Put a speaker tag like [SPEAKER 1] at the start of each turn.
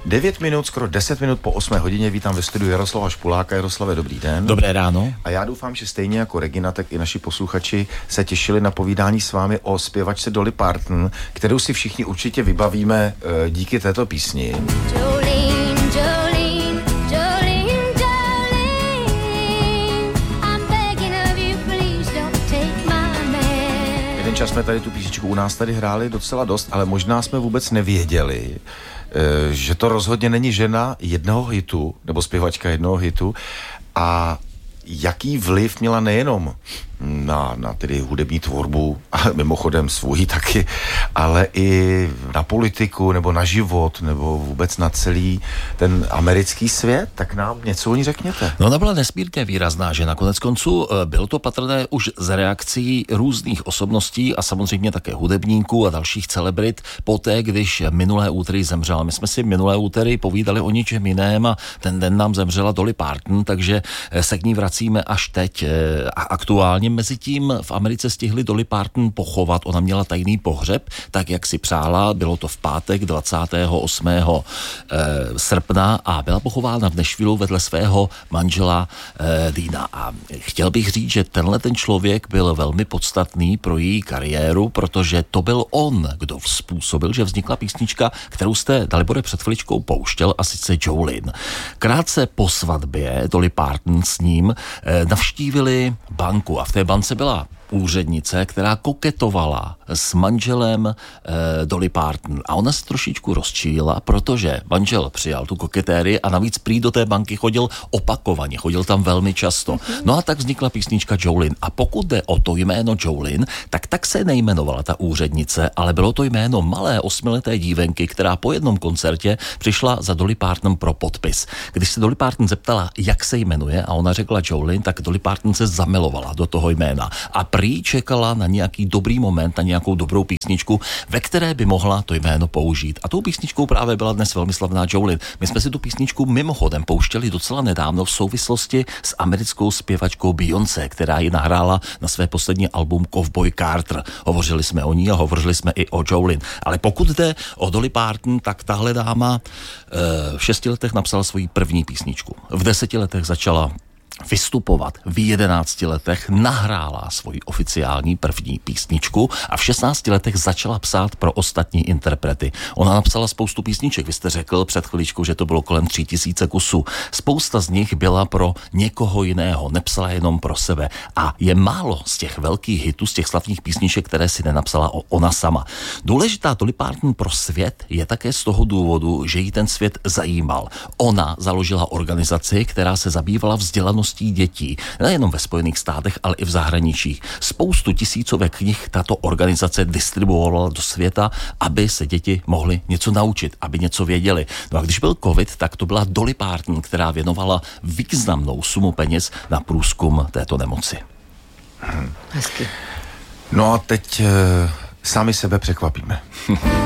[SPEAKER 1] 9 minut, skoro 10 minut po 8 hodině vítám ve studiu Jaroslava Špuláka. Jaroslave, dobrý den.
[SPEAKER 2] Dobré ráno.
[SPEAKER 1] A já doufám, že stejně jako Regina, tak i naši posluchači se těšili na povídání s vámi o zpěvačce Dolly Parton, kterou si všichni určitě vybavíme díky této písni. Jeden čas jsme tady tu písničku u nás tady hráli docela dost, ale možná jsme vůbec nevěděli, že to rozhodně není žena jednoho hitu, nebo zpěvačka jednoho hitu, a jaký vliv měla nejenom na tedy hudební tvorbu, ale mimochodem svůj taky, ale i na politiku, nebo na život, nebo vůbec na celý ten americký svět, tak nám něco o ní řekněte.
[SPEAKER 2] No, ona byla nesmírně výrazná žena. Konec konců bylo to patrné už z reakcí různých osobností a samozřejmě také hudebníků a dalších celebrit poté, když minulé úterý zemřela. My jsme si minulé úterý povídali o ničem jiném a ten den nám zemřela Dolly Parton, takže se k ní vracíme až teď. A aktuálně mezitím v Americe stihli Dolly Parton pochovat. Ona měla tajný pohřeb, tak jak si přála. Bylo to v pátek 28. srpna a byla pochována v Nashvillu vedle svého manžela Deana. A chtěl bych říct, že tenhle ten člověk byl velmi podstatný pro její kariéru, protože to byl on, kdo způsobil, že vznikla písnička, kterou jste, Dalibore, před chviličkou pouštěl, a sice Jolene. Krátce po svatbě Dolly Parton s ním navštívili banku a v té bance byla úřednice, která koketovala s manželem Dolly Parton. A ona se trošičku rozčílila, protože manžel přijal tu koketérii a navíc prý do té banky chodil opakovaně, chodil tam velmi často. No a tak vznikla písnička Jolene. A pokud jde o to jméno Jolene, tak se nejmenovala ta úřednice, ale bylo to jméno malé 8leté dívenky, která po jednom koncertě přišla za Dolly Parton pro podpis. Když se Dolly Parton zeptala, jak se jmenuje, a ona řekla Jolene, tak Dolly Parton se zamilovala do toho jména. A prý čekala na nějaký dobrý moment, na nějakou dobrou písničku, ve které by mohla to jméno použít. A tou písničkou právě byla dnes velmi slavná Jolene. My jsme si tu písničku mimochodem pouštěli docela nedávno v souvislosti s americkou zpěvačkou Beyoncé, která ji nahrála na své poslední album Cowboy Carter. Hovořili jsme o ní a hovořili jsme i o Jolene. Ale pokud jde o Dolly Parton, tak tahle dáma v 6 letech napsala svoji první písničku. V 10 letech začala vystupovat, v 11 letech nahrála svoji oficiální první písničku a v 16 letech začala psát pro ostatní interprety. Ona napsala spoustu písniček, vy jste řekl před chviličkou, že to bylo kolem 3000 kusů. Spousta z nich byla pro někoho jiného, nepsala jenom pro sebe. A je málo z těch velkých hitů, z těch slavných písniček, které si nenapsala ona sama. Důležitá Dolly Parton pro svět je také z toho důvodu, že jí ten svět zajímal. Ona založila organizaci, která se zabývala vzdělaností dětí, nejenom ve Spojených státech, ale i v zahraničí. Spoustu tisícovek knih tato organizace distribuovala do světa, aby se děti mohly něco naučit, aby něco věděli. No a když byl covid, tak to byla Dolly Parton, která věnovala významnou sumu peněz na průzkum této nemoci.
[SPEAKER 3] Hezky.
[SPEAKER 1] No a teď sami sebe překvapíme.